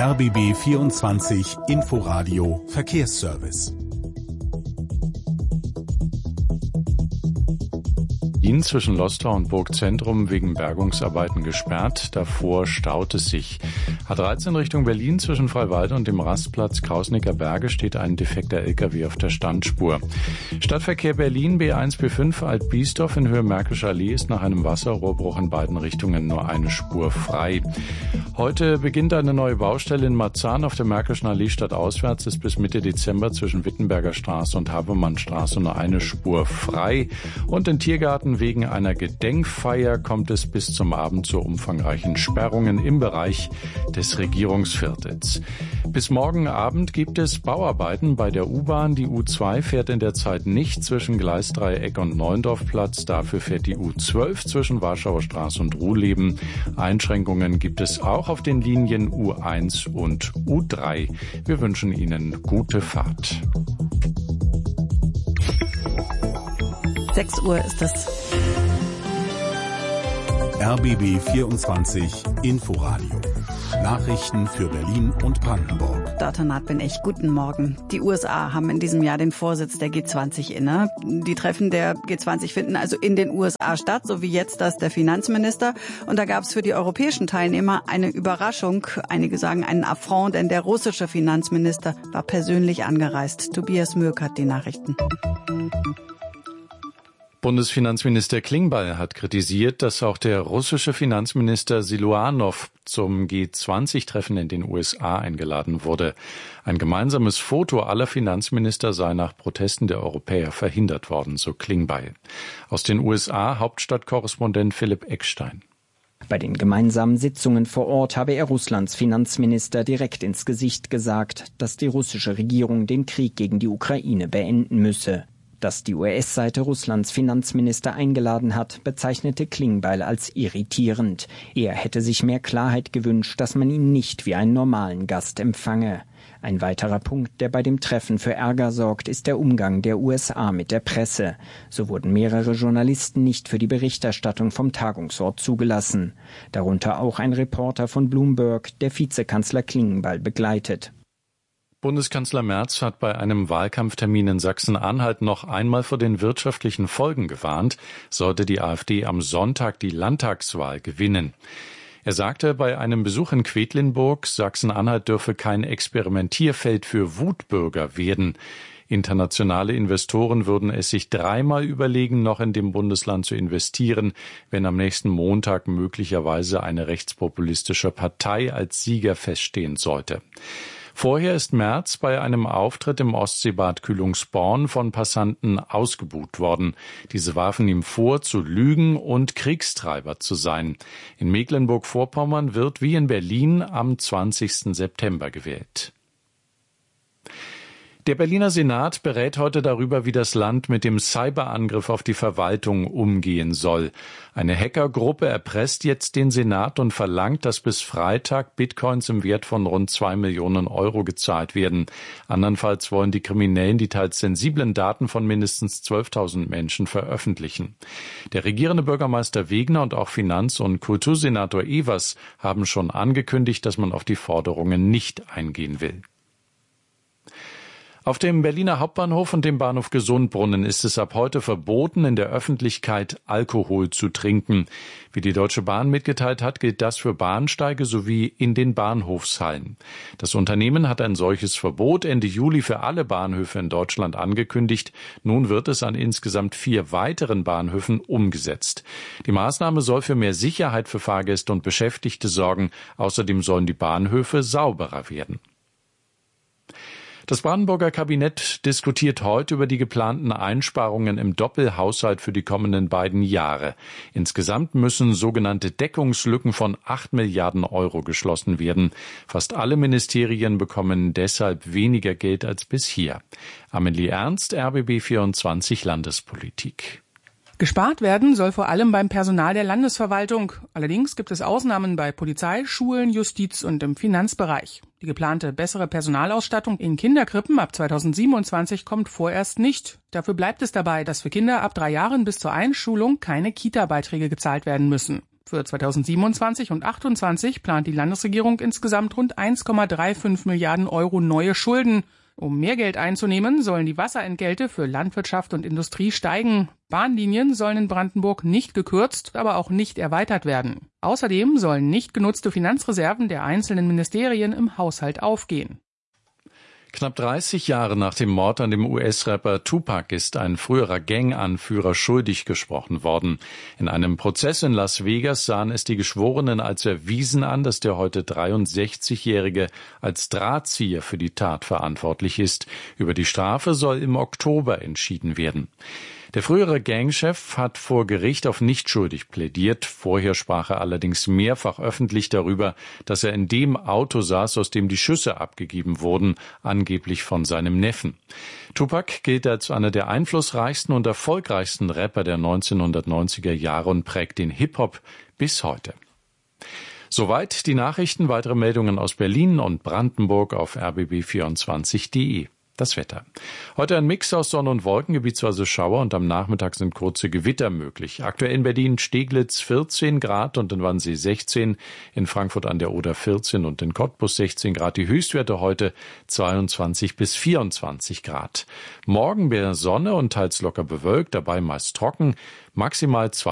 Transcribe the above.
RBB 24 Inforadio Verkehrsservice. Berlin zwischen Lostrow und Burgzentrum wegen Bergungsarbeiten gesperrt. Davor staut es sich. A13 Richtung Berlin zwischen Freiwalde und dem Rastplatz Krausnicker Berge steht ein defekter LKW auf der Standspur. Stadtverkehr Berlin B1 B5 Alt-Biesdorf in Höhe Märkische Allee ist nach einem Wasserrohrbruch in beiden Richtungen nur eine Spur frei. Heute beginnt eine neue Baustelle in Marzahn auf der Märkischen Allee stadtauswärts. Ist bis Mitte Dezember zwischen Wittenberger Straße und Habermannstraße nur eine Spur frei. Und in Tiergarten wegen einer Gedenkfeier kommt es bis zum Abend zu umfangreichen Sperrungen im Bereich des Regierungsviertels. Bis morgen Abend gibt es Bauarbeiten bei der U-Bahn. Die U2 fährt in der Zeit nicht zwischen Gleisdreieck und Neuendorfplatz. Dafür fährt die U12 zwischen Warschauer Straße und Ruhleben. Einschränkungen gibt es auch auf den Linien U1 und U3. Wir wünschen Ihnen gute Fahrt. 6 Uhr ist es. RBB 24 Inforadio. Nachrichten für Berlin und Brandenburg. Datanat bin ich. Guten Morgen. Die USA haben in diesem Jahr den Vorsitz der G20 inne. Die Treffen der G20 finden also in den USA statt, so wie jetzt das der Finanzminister. Und da gab es für die europäischen Teilnehmer eine Überraschung. Einige sagen einen Affront, denn der russische Finanzminister war persönlich angereist. Tobias Mürk hat die Nachrichten. Bundesfinanzminister Klingbeil hat kritisiert, dass auch der russische Finanzminister Siluanow zum G20-Treffen in den USA eingeladen wurde. Ein gemeinsames Foto aller Finanzminister sei nach Protesten der Europäer verhindert worden, so Klingbeil. Aus den USA Hauptstadtkorrespondent Philipp Eckstein. Bei den gemeinsamen Sitzungen vor Ort habe er Russlands Finanzminister direkt ins Gesicht gesagt, dass die russische Regierung den Krieg gegen die Ukraine beenden müsse. Dass die US-Seite Russlands Finanzminister eingeladen hat, bezeichnete Klingbeil als irritierend. Er hätte sich mehr Klarheit gewünscht, dass man ihn nicht wie einen normalen Gast empfange. Ein weiterer Punkt, der bei dem Treffen für Ärger sorgt, ist der Umgang der USA mit der Presse. So wurden mehrere Journalisten nicht für die Berichterstattung vom Tagungsort zugelassen. Darunter auch ein Reporter von Bloomberg, der Vizekanzler Klingbeil begleitet. Bundeskanzler Merz hat bei einem Wahlkampftermin in Sachsen-Anhalt noch einmal vor den wirtschaftlichen Folgen gewarnt, sollte die AfD am Sonntag die Landtagswahl gewinnen. Er sagte bei einem Besuch in Quedlinburg, Sachsen-Anhalt dürfe kein Experimentierfeld für Wutbürger werden. Internationale Investoren würden es sich dreimal überlegen, noch in dem Bundesland zu investieren, wenn am nächsten Montag möglicherweise eine rechtspopulistische Partei als Sieger feststehen sollte. Vorher ist Merz bei einem Auftritt im Ostseebad Kühlungsborn von Passanten ausgebuht worden. Diese warfen ihm vor, zu lügen und Kriegstreiber zu sein. In Mecklenburg-Vorpommern wird wie in Berlin am 20. September gewählt. Der Berliner Senat berät heute darüber, wie das Land mit dem Cyberangriff auf die Verwaltung umgehen soll. Eine Hackergruppe erpresst jetzt den Senat und verlangt, dass bis Freitag Bitcoins im Wert von rund 2 Millionen Euro gezahlt werden. Andernfalls wollen die Kriminellen die teils sensiblen Daten von mindestens 12.000 Menschen veröffentlichen. Der regierende Bürgermeister Wegner und auch Finanz- und Kultursenator Evers haben schon angekündigt, dass man auf die Forderungen nicht eingehen will. Auf dem Berliner Hauptbahnhof und dem Bahnhof Gesundbrunnen ist es ab heute verboten, in der Öffentlichkeit Alkohol zu trinken. Wie die Deutsche Bahn mitgeteilt hat, gilt das für Bahnsteige sowie in den Bahnhofshallen. Das Unternehmen hat ein solches Verbot Ende Juli für alle Bahnhöfe in Deutschland angekündigt. Nun wird es an insgesamt 4 weiteren Bahnhöfen umgesetzt. Die Maßnahme soll für mehr Sicherheit für Fahrgäste und Beschäftigte sorgen. Außerdem sollen die Bahnhöfe sauberer werden. Das Brandenburger Kabinett diskutiert heute über die geplanten Einsparungen im Doppelhaushalt für die kommenden beiden Jahre. Insgesamt müssen sogenannte Deckungslücken von 8 Milliarden Euro geschlossen werden. Fast alle Ministerien bekommen deshalb weniger Geld als bisher. Amelie Ernst, RBB 24 Landespolitik. Gespart werden soll vor allem beim Personal der Landesverwaltung. Allerdings gibt es Ausnahmen bei Polizei, Schulen, Justiz und im Finanzbereich. Die geplante bessere Personalausstattung in Kinderkrippen ab 2027 kommt vorerst nicht. Dafür bleibt es dabei, dass für Kinder ab 3 Jahren bis zur Einschulung keine Kita-Beiträge gezahlt werden müssen. Für 2027 und 2028 plant die Landesregierung insgesamt rund 1,35 Milliarden Euro neue Schulden. Um mehr Geld einzunehmen, sollen die Wasserentgelte für Landwirtschaft und Industrie steigen. Bahnlinien sollen in Brandenburg nicht gekürzt, aber auch nicht erweitert werden. Außerdem sollen nicht genutzte Finanzreserven der einzelnen Ministerien im Haushalt aufgehen. Knapp 30 Jahre nach dem Mord an dem US-Rapper Tupac ist ein früherer Gang-Anführer schuldig gesprochen worden. In einem Prozess in Las Vegas sahen es die Geschworenen als erwiesen an, dass der heute 63-Jährige als Drahtzieher für die Tat verantwortlich ist. Über die Strafe soll im Oktober entschieden werden. Der frühere Gangchef hat vor Gericht auf nicht schuldig plädiert. Vorher sprach er allerdings mehrfach öffentlich darüber, dass er in dem Auto saß, aus dem die Schüsse abgegeben wurden, angeblich von seinem Neffen. Tupac gilt als einer der einflussreichsten und erfolgreichsten Rapper der 1990er Jahre und prägt den Hip-Hop bis heute. Soweit die Nachrichten. Weitere Meldungen aus Berlin und Brandenburg auf rbb24.de. Das Wetter. Heute ein Mix aus Sonne und Wolken, gebietsweise Schauer und am Nachmittag sind kurze Gewitter möglich. Aktuell in Berlin Steglitz 14 Grad und in Wannsee 16, in Frankfurt an der Oder 14 und in Cottbus 16 Grad. Die Höchstwerte heute 22 bis 24 Grad. Morgen mehr Sonne und teils locker bewölkt, dabei meist trocken, maximal 2